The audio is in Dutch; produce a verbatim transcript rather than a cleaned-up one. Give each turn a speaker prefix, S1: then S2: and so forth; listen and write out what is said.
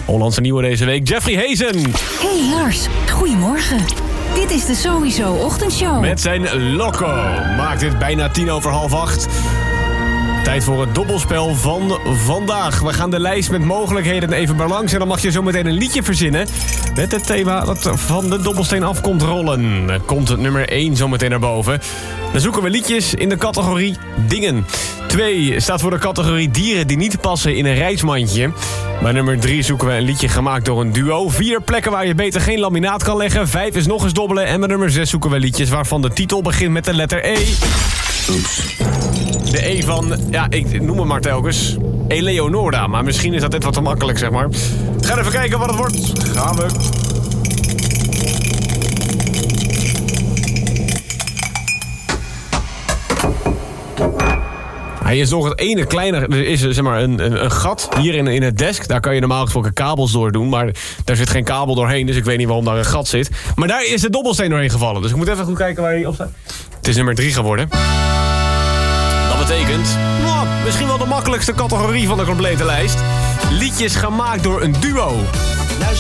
S1: Hollandse nieuwe deze week, Jeffrey Hazen.
S2: Hey Lars, goedemorgen. Dit is de Sowieso Ochtendshow.
S1: Met zijn Loco maakt het bijna tien over half acht. Tijd voor het dobbelspel van vandaag. We gaan de lijst met mogelijkheden even maar langs. En dan mag je zo meteen een liedje verzinnen met het thema dat van de dobbelsteen af komt rollen. Komt het nummer één zo meteen naar boven. Dan zoeken we liedjes in de categorie dingen. twee staat voor de categorie dieren die niet passen in een reismandje. Bij nummer drie zoeken we een liedje gemaakt door een duo. vier plekken waar je beter geen laminaat kan leggen. vijf is nog eens dobbelen. En bij nummer zes zoeken we liedjes waarvan de titel begint met de letter E. Oeps. De E van, ja, ik noem hem maar telkens, Eleonora. Maar misschien is dat net wat te makkelijk, zeg maar. Ga even kijken wat het wordt. Gaan we. Hij is nog het ene kleine. Er is zeg maar een, een, een gat hier in, in het desk. Daar kan je normaal gesproken kabels door doen. Maar daar zit geen kabel doorheen. Dus ik weet niet waarom daar een gat zit. Maar daar is de dobbelsteen doorheen gevallen. Dus ik moet even goed kijken waar hij op staat. Het is nummer drie geworden. Dat betekent, nou, misschien wel de makkelijkste categorie van de complete lijst. Liedjes gemaakt door een duo.